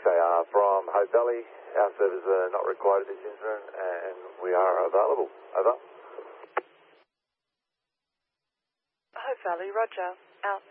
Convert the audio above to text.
XAR from Hope Valley. Our servers are not required at this incident and we are available. Over. Hope Valley, roger. Out.